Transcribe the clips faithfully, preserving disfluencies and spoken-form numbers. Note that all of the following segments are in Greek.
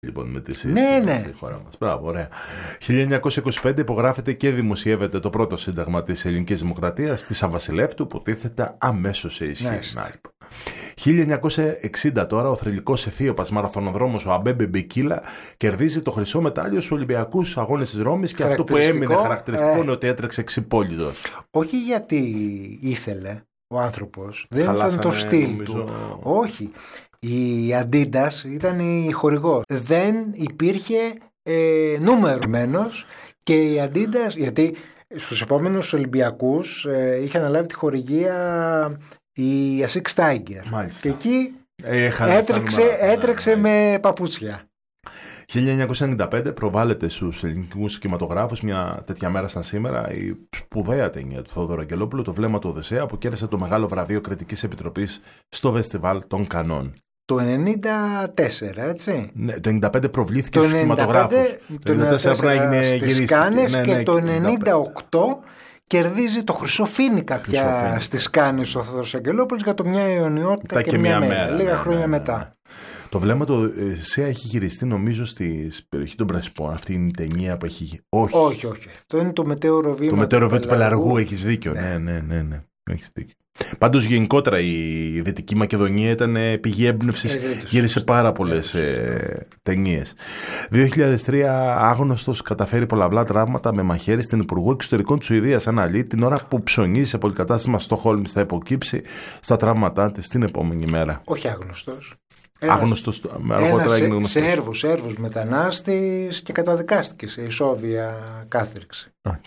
Λοιπόν, με τη ναι, ναι. χώρα μας. Μπράβο, ωραία. χίλια εννιακόσια είκοσι πέντε υπογράφεται και δημοσιεύεται το πρώτο σύνταγμα της ελληνικής δημοκρατίας της Αβασιλεύτου, που τίθεται αμέσως σε ισχύ. χίλια εννιακόσια εξήντα τώρα ο θρυλικός αιθίωπας μαραθωνοδρόμος ο Αμπέμπε Μπικίλα κερδίζει το χρυσό μετάλλιο στους Ολυμπιακούς Αγώνες της Ρώμης, και αυτό που έμεινε χαρακτηριστικό ε... είναι ότι έτρεξε ξυπόλυτος. Όχι γιατί ήθελε ο άνθρωπος, δεν ήταν το στυλ νομίζω... του. Όχι. Η Adidas ήταν η χορηγός. Δεν υπήρχε ε, νούμερο μένος, και η Adidas, γιατί στους επόμενους Ολυμπιακούς ε, είχε αναλάβει τη χορηγία η Asics Tiger. Μάλιστα. Και εκεί Έχανε έτρεξε, έτρεξε με παπούτσια. χίλια εννιακόσια ενενήντα πέντε προβάλλεται στους ελληνικούς κινηματογράφους μια τέτοια μέρα σαν σήμερα η σπουδαία ταινία του Θόδωρου Αγγελόπουλου, Το βλέμμα του Οδυσσέα, που κέρδισε το μεγάλο βραβείο Κριτικής Επιτροπής στο Φεστιβάλ των Κανών. Το ενενήντα τέσσερα, έτσι. Ναι, το ενενήντα πέντε προβλήθηκε στους κινηματογράφους. Το ενενήντα τέσσερα έγινε στις Κάνες, ναι, ναι, και το ενενήντα οκτώ ΕΝΙΝΤΑ το Χρυσό Φίνικα πια στις Κάνες ο Θόδωρος Αγγελόπουλος για το Μια Αιωνιότητα και, και Μια Μέρα, μέρα λίγα ναι, χρόνια ναι, ναι. μετά. Το βλέμμα του ΣΕΑ έχει γυριστεί νομίζω στη περιοχή των Πρασπών. Αυτή είναι η ταινία που έχει. Όχι, όχι, όχι. Αυτό είναι το μετέωρο βήμα. Το μετέωρο βήμα του Πελαργού, έχεις δίκιο. Ναι, ναι, ναι. ναι. Έχεις δίκιο. Πάντως γενικότερα η Δυτική Μακεδονία ήταν πηγή έμπνευσης, γύρισε πάρα πολλές ε, ταινίες. δύο χιλιάδες τρία άγνωστος καταφέρει πολλαπλά τραύματα με μαχαίρι στην Υπουργό Εξωτερικών της Σουηδίας αναλύει την ώρα που ψωνίζει σε πολυκατάστημα στο Χόλμη, θα υποκύψει στα τραύματά της την επόμενη μέρα. Όχι άγνωστος. Άγνωστος, αργότερα έγινε γνωστός. Σέρβος, Σέρβος μετανάστης και καταδικάστηκε σε ισόβια κάθριξη.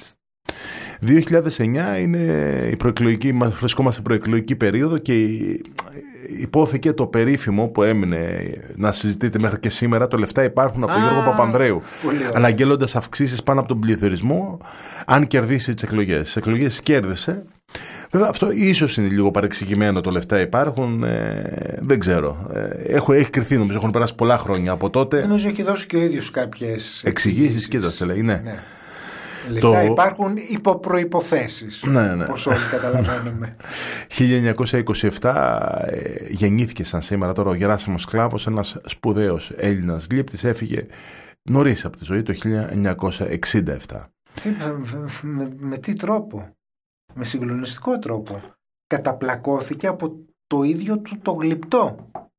δύο χιλιάδες εννιά είναι η προεκλογική, βρισκόμαστε σε προεκλογική περίοδο και υπόθηκε το περίφημο που έμεινε να συζητείται μέχρι και σήμερα, το λεφτά υπάρχουν από τον Γιώργο Παπανδρέου, αναγγέλλοντας αυξήσεις πάνω από τον πληθωρισμό αν κερδίσει τις εκλογές. Τις εκλογές κέρδισε. Βέβαια αυτό ίσως είναι λίγο παρεξηγημένο, το λεφτά υπάρχουν, ε, δεν ξέρω. Ε, έχω, έχει κρυθεί νομίζω, έχουν περάσει πολλά χρόνια από τότε. Νομίζω έχει δώσει και ο ίδιος κάποιες εξηγήσεις, κοίταξε λέει, ναι. ναι. Λεφτά το... υπάρχουν υπό προϋποθέσεις, ναι, ναι. όπως όλοι καταλαβαίνουμε. χίλια εννιακόσια είκοσι επτά ε, γεννήθηκε σαν σήμερα τώρα ο Γεράσιμος Κλάβος, ένας σπουδαίος Έλληνας γλύπτης, έφυγε νωρίς από τη ζωή το χίλια εννιακόσια εξήντα επτά. Τι, με, με, με τι τρόπο, με συγκλονιστικό τρόπο, καταπλακώθηκε από το ίδιο του το γλυπτό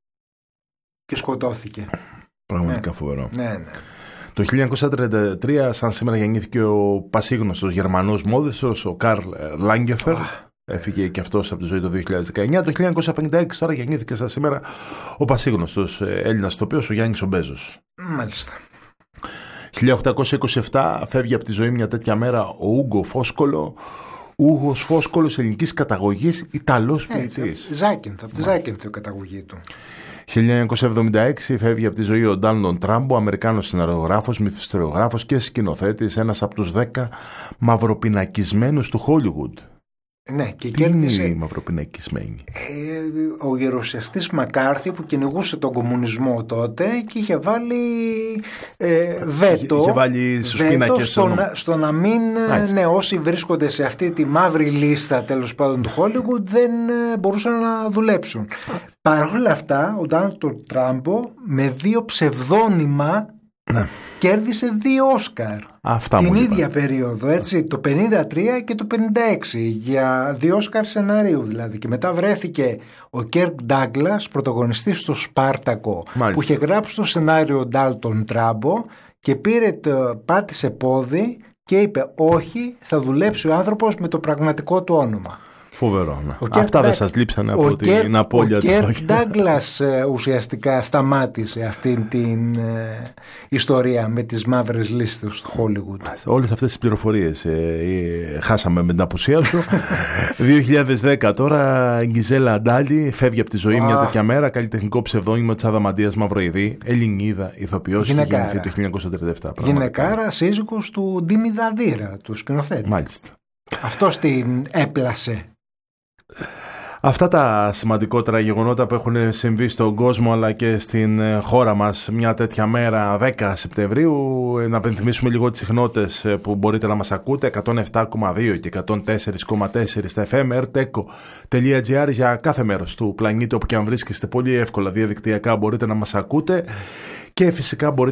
και σκοτώθηκε. Πραγματικά ναι. φοβερό. Ναι, ναι. Το χίλια εννιακόσια τριάντα τρία, σαν σήμερα, γεννήθηκε ο πασίγνωστος Γερμανός μόδιστος, ο Καρλ Λάγκεφερ. Oh. Έφυγε και αυτός από τη ζωή το δύο χιλιάδες δεκαεννιά. Το χίλια εννιακόσια πενήντα έξι τώρα γεννήθηκε σαν σήμερα ο πασίγνωστος Έλληνας ηθοποιός, ο Γιάννης ο Μπέζος. Μάλιστα. χίλια οκτακόσια είκοσι επτά φεύγει από τη ζωή μια τέτοια μέρα ο Ούγκο Φόσκολο. Ούγος Φόσκολος, ελληνικής καταγωγής, Ιταλός ποιητής. Ζάκυνθο, από τη Ζάκυνθο η καταγωγή του. χίλια εννιακόσια εβδομήντα έξι φεύγει από τη ζωή ο Ντόναλντ Τραμπ, Αμερικάνος σεναριογράφος, μυθιστοριογράφος και σκηνοθέτης, ένας από τους δέκα μαυροπινακισμένους του Χόλιγουντ. Ναι, και Τι κέρδισε... είναι οι μαυροπινακισμένοι? Ε, ο γερουσιαστής Μακάρθι που κυνηγούσε τον κομμουνισμό τότε και είχε βάλει ε, βέτο, είχε βάλει στους πίνακες στο, να, στο να μην ναι, όσοι βρίσκονται σε αυτή τη μαύρη λίστα τέλος πάντων του Χόλιγουντ δεν ε, μπορούσαν να δουλέψουν. Παρ' όλα αυτά ο Ντόναλντ Τραμπ με δύο ψευδόνυμα ναι. κέρδισε δύο Όσκαρ Αυτά την μου ίδια είπα. περίοδο, έτσι, το πενήντα τρία και το πενήντα έξι, για δύο Όσκαρ σεναρίου δηλαδή. Και μετά βρέθηκε ο Κέρκ Ντάγκλας, πρωταγωνιστής στο Σπάρτακο, Μάλιστα. που είχε γράψει το σενάριο Ντάλτον Τράμπο και πήρε το, πάτησε πόδι και είπε όχι, θα δουλέψει ο άνθρωπος με το πραγματικό του όνομα. Φοβερό. Ναι. Αυτά δεν σας λείψανε από την απώλεια του. Ο Κέρκ Ντάγκλας ουσιαστικά σταμάτησε αυτή την ε, ιστορία με τις μαύρες λίστες του Χόλιγουντ. Όλες αυτές τις πληροφορίες ε, ε, χάσαμε με την απουσία σου. δύο χιλιάδες δέκα τώρα η Γκιζέλα Αντάλη φεύγει από τη ζωή μια τέτοια μέρα. Καλλιτεχνικό ψευδόνυμο της Αδαμαντίας Μαυροειδή, Ελληνίδα, ηθοποιός, είχε γεννηθεί το χίλια εννιακόσια τριάντα επτά. Γυναικάρα, σύζυγος του Ντίμη Δαδύρα, του σκηνοθέτη. Μάλιστα. Αυτός την έπλασε. Αυτά τα σημαντικότερα γεγονότα που έχουν συμβεί στον κόσμο αλλά και στην χώρα μας μια τέτοια μέρα δέκα Σεπτεμβρίου. Να πενθυμίσουμε λίγο τις συχνότητες που μπορείτε να μας ακούτε, εκατόν επτά κόμμα δύο και εκατόν τέσσερα κόμμα τέσσερα στα εφ εμ, ερτέκο τελεία τζι άρ, για κάθε μέρος του πλανήτη όπου και αν βρίσκεστε πολύ εύκολα διαδικτυακά μπορείτε να μας ακούτε και φυσικά μπορείτε